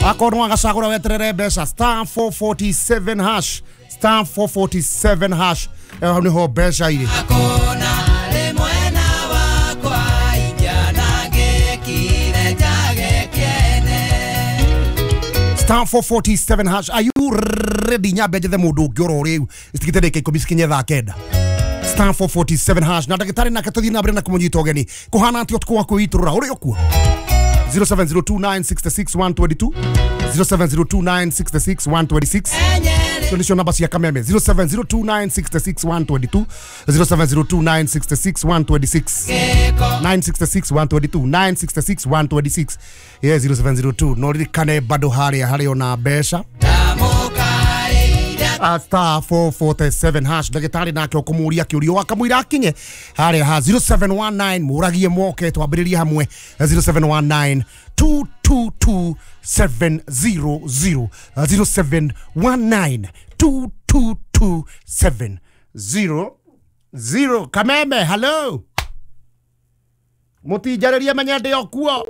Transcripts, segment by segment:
akorwo agacagura weterere mbeca star 447 hash star 447 hash eho niho mbeca iri akona rimwe na wakwa ijana gekire jagekene star 447 hash. Are you ready? Nyambe jethe mundu ngioro riu istikite deke komiskinye tha kenda star 447 hash na ndagitari nake tuthii na mbere na kumunyita ogeni kuhana ati otko kuiturura uri okuo 0702966122 0702966126 solution number cia kameme 0702966122 0702966126 966 966 yeah 0702 no rikane bado hari ona besha star 447 hash ndagitari nake okumuria kiurio akamwira akinye hari ha 0719 muragie moke twambiririe hamwe 0719 222 700 0719 222 700 kameme hello mutijareria manyande yokuo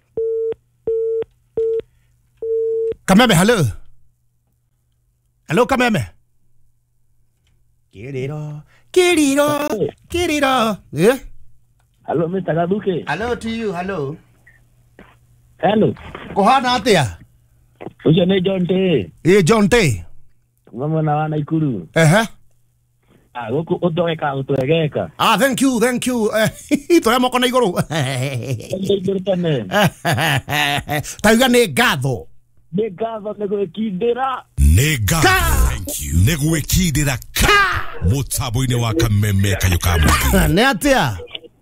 kameme hello hello kameme kiriro yeah hello Mr. Gaduke hello to you hello kohana atia ujo ne Jonte John T mama na wana ikuru goku utwegeka thank you toya moko na iguru taiga ne gatho negwikindira thank you negwikindira mutabo-ini wa kameme kayukamu ne atia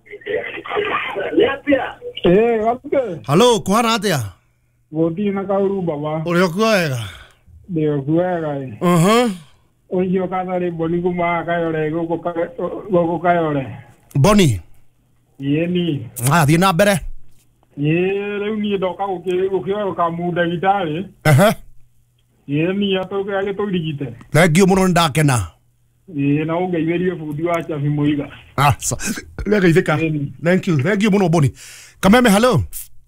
hello kuhana atia goti na kauru baba uri okuega ndio kuega Oyo kadari boni kuma kayore gogo kayore boni yeni thie na mbere rĩu niĩ ndoka gũkĩoya kamuda gitari yeni atoke age tũrigite thengio muno ndakena na ũngeithĩrie bundi wa chabi muiga ngeithĩka thank you muno boni kameme hello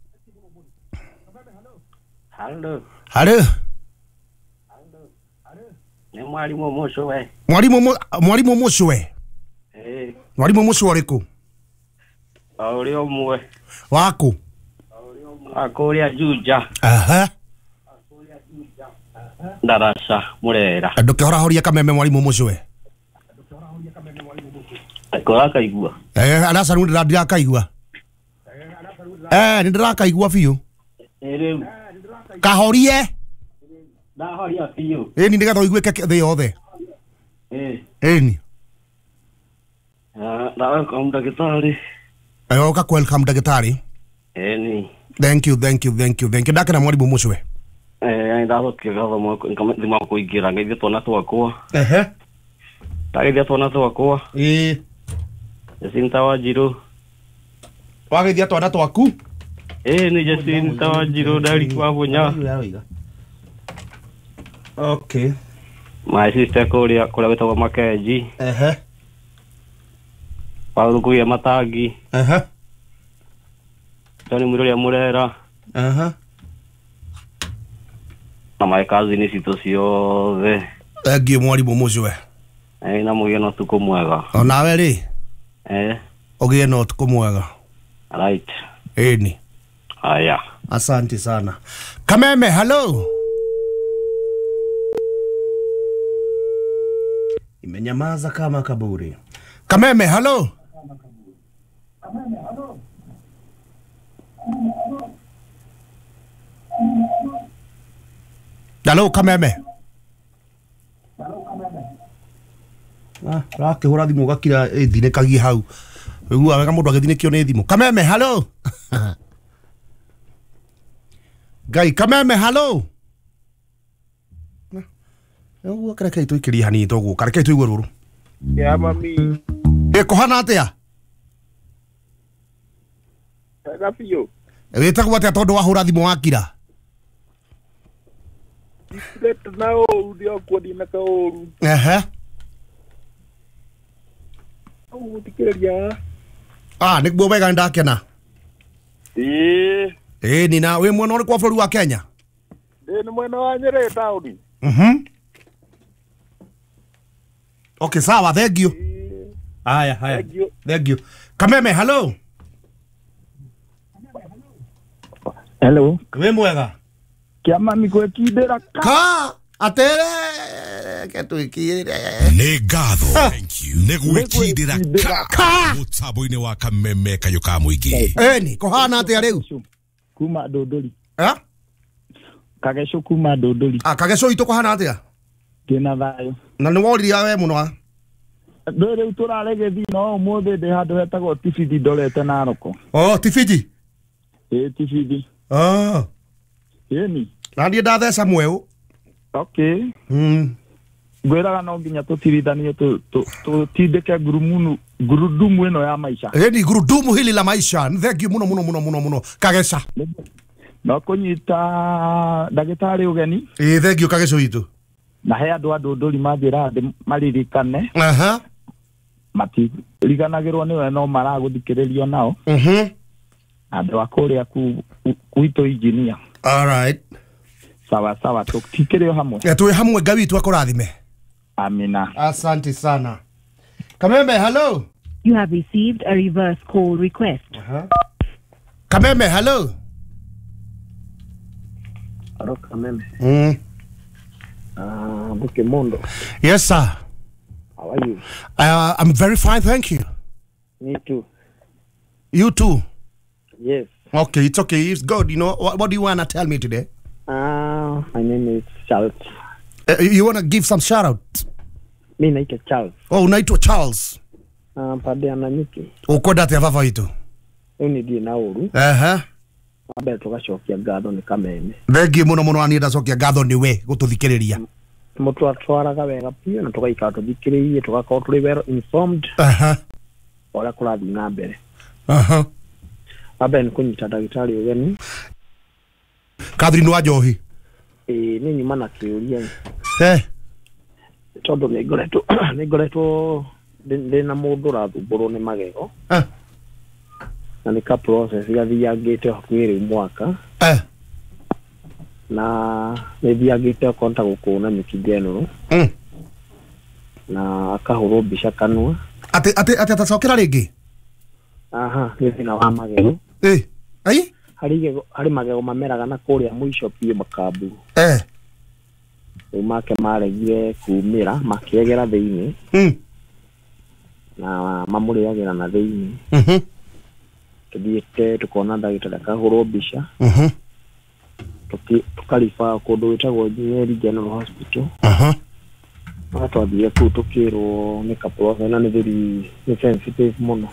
ni mwalimu Mucwe mwalimu Mucwe uriku uri omwe waku akuria Juja darasa Murera ndukihora horia kameme mwalimu Mucwe akora kaigua arasa nu ndirakaigua ndirakaigua biu rĩu kahorie ndahoria biu ni ndigatho igwike thi yothe ni welcome ndagĩtarĩ oka welcome ndagĩtarĩ ni thank you ndakena mwalimu Mucwe ndathokire gathomo thima kũingĩra ngeithia twana twakwa ndageithia twana twakwa Jacinta Wanjiru wageithia twana twaku ni Jacinta Wanjiru ndari kwa Bunya okay my sister kuria wetagwo Makenji Paulo kuya Matangi Tony Mururia Murera na my cousin cito ciothe thank mwalimu Mucwe na mũgĩe na ũtukũ mwega onawe rĩ ũgĩe na ũtukũ mwega right ni haya asante sana kameme hello imenyamaza kama kaburi kameme hello hello kameme rakihura thimu gakira ithinikagie hau igua wega mundu agithinikio ni thimu kameme hello gai kameme hello Ugu kareke tuikiria hani togu kareke tuigwe ruru ya mami kohana atia gafio wetagwo atia tondu wahura thimu wakira na ndio kwadi na kaoru utikiria niguo wega ndakena ni na we mwana uri kwa bũrũri wa Kenya ni mwena wa Nyeri town. Okay, sawa, thank you. Haya. Thank you. Kameme, hello. Hello. We mwega. Kiama mikwekindira Ka atere ketwikire. Negatho. Thank you. Negwikindira ka. Mutambo-ini wa Kameme Kayuka Muingi. Eni, kohana atia riu? kuma Dodori. Kagesho kuma Dodori. Kagesho ito kohana atia? Kina thayo. Na ni wori we muno a? Ndore uturarege thino mothe de handu hetagwo Tifidi ndorete Naroko. Oh, Tifidi. Tifidi. Eni. Na ndiye ndatheca mweu. Okay. Gweraga no nginya tutirithanie tutindike gurudumu ino ya maisha. Eni gurudumu hili la maisha. Thank you muno. Kagesha. No kunyita ndagitari ugeni. Thank you Kagesho itu. Na he andu Ndori mathira maririkane. Mati riganagirwo niwe no maraguthikiririo nao. Andu akuria kuito engineer. All right. Sawa tukikirio hamwe. Tuwe hamwe Ngai witu akurathime. Amina. Asante sana. Kameme, hello. You have received a reverse call request. Kameme, hello. Hello, Kameme. Bukemondo. Yes, sir. How are you? I'm very fine, thank you. Me too. You too? Yes. Okay, it's okay. It's good. You know, what do you want to tell me today? My name is Charles. You want to give some shout out? Me naitwa Charles. Oh, unaitwa Charles. Pade ananyuki. Uko date vava itu? Uni di na uru. Abe tugacokia ngatho ni Kameme. Thengi muno ani ndacokia ngatho ni we gututhikiriria. Mutu atwaraga wega pia na tugaikara tuthikiririe tugakorwo turi well informed. Ora kurathi na mbere. Abe ni kunyita ndagitari ugeni. Catherine wa Njohi. Ni nyuma na kiuria. Tondu ni ngoretwo ndina mundu rathumbũrwo ni magego. Na nika process gathiangite hakuhĩ mwaka. Na nithiangite konta gukuna mikindeno. Na akahurwo mbica kanua. Ate atacokera ringi? Ni thina wa magego. Ai? Hari magego mameraga na kuria mwisho pia Makamburu. Make maregire kumira makiegera thiini. Na mamuriagira na thiini. Tugiite tukona ndagitari akahurwo mbica. Tukarifa kundu witagwo Nyeri General Hospital. Twathire kuu tukirwo ni kaprocess na ni sensitive muno.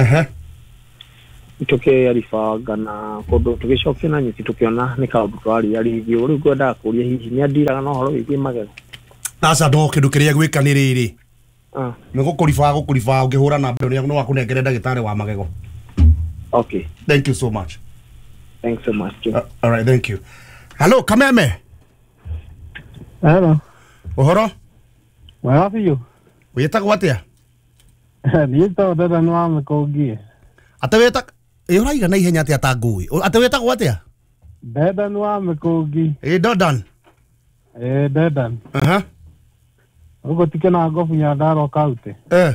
Tukerifa gana kundu tugicokia na nyiti tukiona ni kaundu twari arithio riu ngwenda kuria hihi ni andiraga no horo wigi magego. Aca ndo kindu kiria gwika ni riri. Ni gukurifa ungihura na mbere no wakunengere ndagitari wa magego. Okay. Thank you so much. Thanks so much. All right, thank you. Hello, Kameme. Hello. Ohoro? Where are you? Wetagwo atia? Nito dada no amkogie. Ataweta uraiga na ihenya atia ta ngui. Atawetagwo atia? Dada no amkogi. Dodan. Dadan. Ugo tikena gofu nya ndaro kaute.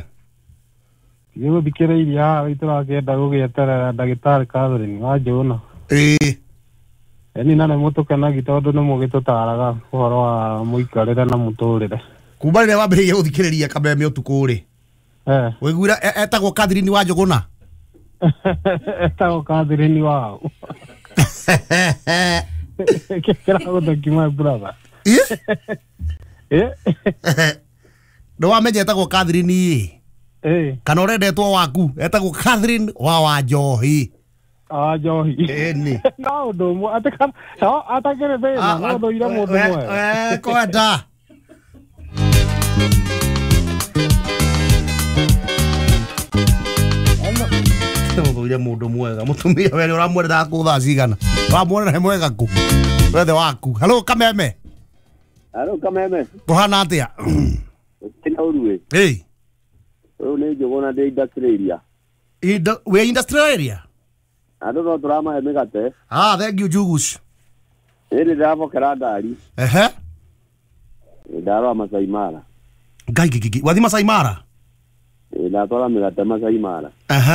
Yo dikire ya witura ke dago ge tara ndagitari Catherine wa Jona. Eni nana mutu kana gitondo no mugitutaraga uhoro wa muikarire na muturire. Kuma rire wambiririe guthikiriria Kameme utuku ri. Wiguira etagwo Catherine wa Jona. Etagwo Catherine wa. Kera gotoki my brother. No wamenye etagwo Catherine. Kana urendetwo waku etagwo Catherine wa Njohi. Njohi. Eni. No ndo ataka atakere bena no ndo ira mundu mwe. Kwenda. Ndo ira mundu mwega mutumia we uramwenda kutha cigana. Wamwona he mwega ku. Wethe waku. Hello Kameme. Hello Kameme. Kuhana atia? Tina uruwe. Ni jogona de industrial area. We industrial area? Ado no drama he megate. Thank you Jugus. Ere davo karadari. Ndaro Masai Mara. Gai wathi Masai Mara. Ndatwara migate Masai Mara.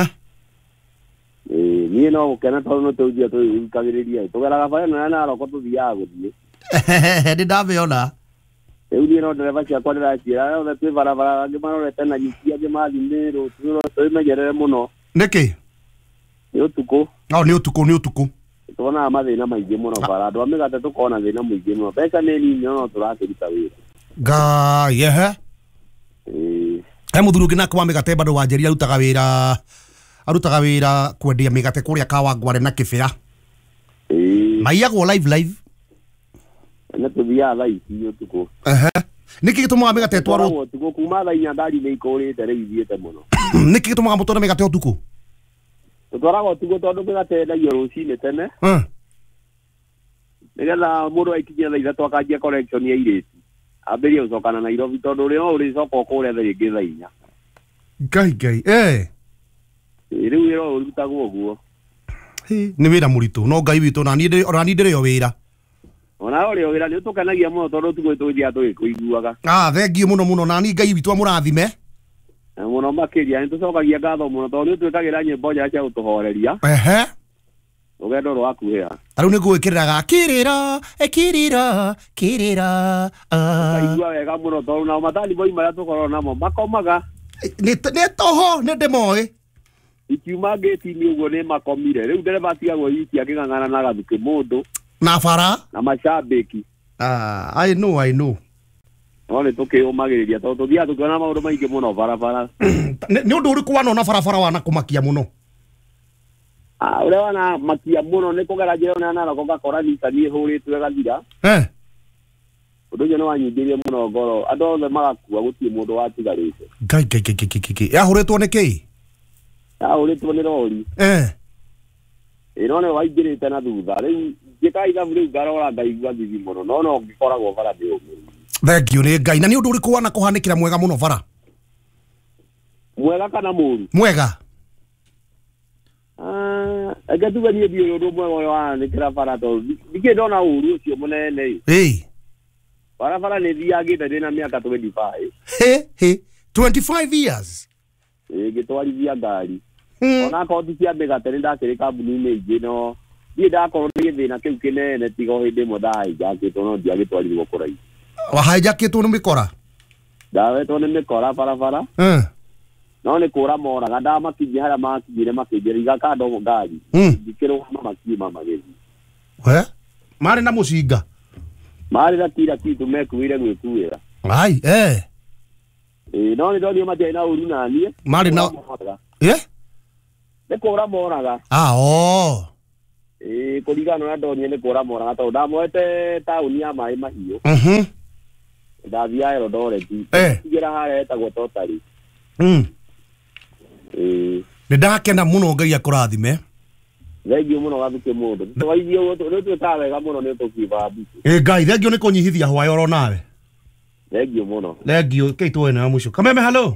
Niĩ no gũkena tondũ no tũnjia tũkagĩrĩria tũgeraga bara na Narok tũthiaga gũthiĩ. Nĩ ndamĩona. Rĩu niĩ no ndereba ciakwa ndĩraciĩra othe twĩ barabara angĩ marorete na gĩkia angĩ mathimĩrwo twĩmenyerere mũno. Nĩkĩ? Nĩ ũtukũ. Nĩ ũtukũ. Tuonaga mathĩna maingĩ mũno bara andũ a mĩgate tũkona thĩna mũingĩ mũno mbeca nĩ nini no tũrakĩruta wĩra. Ngai he mũthuri ũngĩ nake wa mĩgate bado wanjĩrire arutaga wĩra kwendia mĩgate kũrĩa Kawangware na Kĩbĩra. Maiyagwo live. Na tũthiaga live ũtukũ. Nĩkĩ gĩtũmaga mĩgate ĩtwarwo ũtukũ kuma thaa 4 ngari nĩ ikũrĩte rĩu ithiĩte mũno. Nĩkĩ gĩtũmaga mũtware mĩgate ũtukũ? Tũtwaraga ũtukũ tondũ mĩgate endagio rũcinĩ tene. Nĩgetha mũndũ aikinyia thaa 3 akanjia collection ya irĩti. Ambĩrie gũcokana Nairobi tondũ ũrĩa no ũrĩcoka kũrĩa thaa ingĩ thaa 4. Ngai rĩu wĩra ũrutagwo ũguo. Nĩ wĩra mũritũ no Ngai witũ na niĩ ndĩrĩ o wĩra. Ona ũrĩ o wĩra nĩ ũtũkenagia mũno tondũ ũtukũ tũgĩthiaga tũgĩkũiguaga. Thengiũ mũno na niĩ Ngai witũ amũrathime. Mũno makĩria nĩ tũcokagia ngatho mũno tondũ nĩ twĩkagĩra nyĩmbo njega cia gũtũhoreria. Rũgendo rwakuhĩra. Rĩu nĩ ngũgwĩkĩrĩraga kĩrĩra. Ngaigua wega mũno tondũ nao matani boi marĩa tũkoragwo namo makomaga. Nĩ toho nĩ ndĩmoĩ. Ikiuma ngĩti-inĩ ũguo nĩ makomire. Rĩu ndereba atigagwo hiki akĩng'ang'ana na gathuki mũndũ. Na bara? Na macambĩki. I know. No nĩ tũkĩũmagĩrĩria tondũ tũthiaga tũkĩona maũndũ maingĩ mũno barabara. Nĩ ũndũ ũrĩkũ wanona barabara wana kũmakia mũno? Ũrĩa wana makia mũno nĩ kũgera njĩra na Narok ngakora thitani ĩhũrĩtwo ĩgathira. Ũndũ ũcio nĩ wanyingĩrie mũno ngoro. Andũ othe magakua gũtirĩ mũndũ watigarĩte. Ngai. Yahũrĩtwo nĩ kĩĩ? Yahũrĩtwo nĩ rori. No nĩ waingĩrĩte na thutha. Rĩu ngĩka ithabu rĩu ngarora ngaigua thithi mũno no ngĩkoragwo bara ndĩũmĩrĩire. Thengiũ nĩ Ngai. Na nĩ ũndũ ũrĩkũ wana kũhanĩkĩra mwega mũno bara? Mwega kana mũru? Mwega. Agatuga niĩ ndiũĩ ũndũ mwega ũyũ wahanĩkĩra bara tondũ ndikĩrĩ ndona ũru ũcio mũnene. Barabara nĩ thiagĩte ndĩna mĩaka 25. 25 years? Ngĩtwarithia ngari. Ona kothi cia mĩgate nĩ ndakĩrĩ kambuni-inĩ ingĩ no niĩ ndakorwo nĩ gĩthĩna kĩu kĩnene tiga o hĩndĩ ĩmwe ndahijakĩtwo no ndiagĩtwarirwo kũraihu. Wahijakĩtwo nĩ mĩkora? Ndawetwo nĩ mĩkora barabara. No nĩ kũra moraga ndamakinyia harĩa makinyire makĩnjĩra igakando ngari. Ngĩkĩrũgama makiuma magĩthiĩ. Marĩ na mũcinga? Marĩ na kila kitu mekuire gwĩkuĩra. No nĩ ndonire matiarĩ na ũru na niĩ. Marĩ na nĩ kũra moraga. Kũringana na ndonire nĩ kũra moraga tondũ ndamoete taũni ya Maĩ Mahiũ. Ndathiaga Eldoret. Ngĩra harĩa etagwo Totari. Nĩ ndakena mũno Ngai akũrathime. Thengiũ mũno gathuke mũndũ. Twaithio nĩ twĩkaga wega mũno nĩ tũkiuga mbica. Ngai thengiũ nĩ kũnyihithia hwaĩ oro nawe. Thengiũ mũno. Thengiũ kĩi tuoe na mũico. Kameme hello.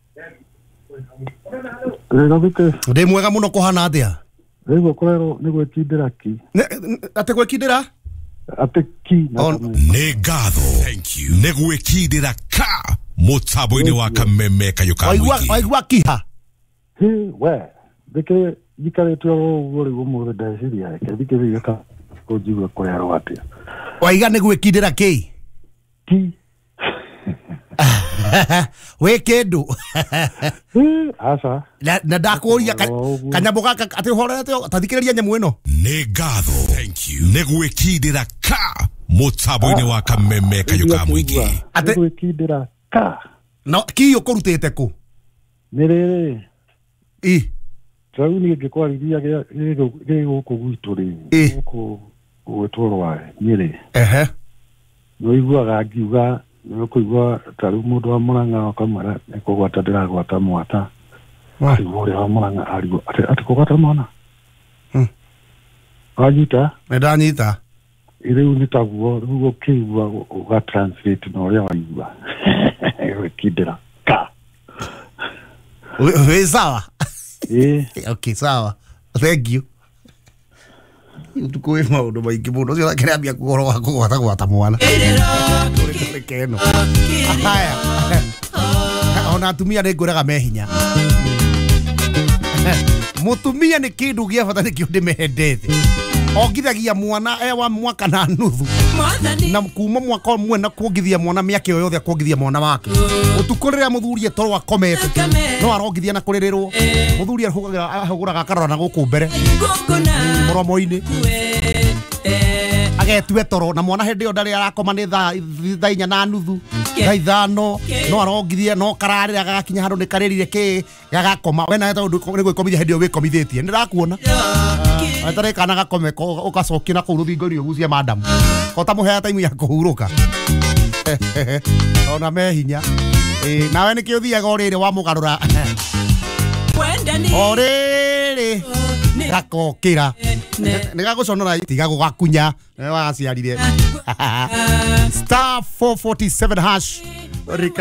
Ndĩ mwega mũno kũhana atĩa? Rĩu kũrerwo nĩ gwĩkindĩra ki. Atĩ gwĩkindĩra? Atĩ ki. Nĩ ngatho. Nĩ gwĩkindĩra ka mũtambo-inĩ wa Kameme Kayũka Mũingĩ. Waigua kiha? We ndĩkĩ njikarĩte ũguo rĩu ũmũthĩ ndeciria reke thikĩrĩrie ka kũnjigue kũrerwo atĩa. Waiga nĩ gwĩkindĩra kĩ? Ki. We kĩndũ. Aca. Na ndakũria kanyamũ gaka atĩ ũhorete ta thikĩrĩria nyamũ ĩno. Nĩ ngatho. Nĩ gwĩkindĩra ka mũtambo-inĩ wa Kameme Kayũka Mũingĩ. Nĩ gwĩkindĩra ka. No ki ũkũrutĩte kũ? Nĩ rĩrĩ. Rĩu niĩ ngĩkwarithia gĩgũkũ gwitũ rĩ. Gũkũ gwĩtwo Rware Nyĩrĩ. Nĩ ũiguaga ngiuga nĩ ũkũigua ta rĩu mũndũ wa Mũrang'a akamwĩra nĩ kũgwata ndĩragwata mwata. Rĩu ũrĩa wa Mũrang'a arigwo atĩ kũgwata mwana. Wanyita? Nĩ ndanyita. Rĩu nĩ taguo rĩu ũkĩigua ũgatranslate na ũrĩa waigua. Gwĩkindĩra ka. Sawa. Okay, sawa. Thank you. tuko maundu maingi muno cio kiambia kugorwa gwata mwana keno haya ona atumia nĩ ngũraga mehinya mutumia nĩ kĩndũ gĩa bata nĩkĩo ndĩmendete ongithagia mwana wa mwaka na nuthu na kuma mwaka ũmwe na kuongithia mwana mĩaka ĩyo yothe kuongithia mwana wake ũtukũ rĩrĩa mũthuri etorwo akomete no arongithia na kũrĩrĩrwo mũthuri ahũgũraga akarora na gũkũ mbere mũromo-inĩ agetue toro na mwana hĩndĩ ĩyo ndarĩ arakoma nĩ thaa inya na nuthu thaa ithano no arongithia no kararĩra gagakinya handũ nĩ karĩrire kĩ gagakoma we nawe tondũ nĩ gwĩkomithia hĩndĩ ĩyo wĩkomithĩtie nĩ ndakuona atarĩ kana gakome ũgacokia na kũu rũthingo-inĩ ũgucie madamu kota mũhea taimu ya kũhurũka ona mehinya nawe nĩkĩ ũthiaga ũrĩrĩ wa mũgarũra ũrĩrĩ gakokĩra nĩ gagũconora tiga gũgakunya wagaciarire *447#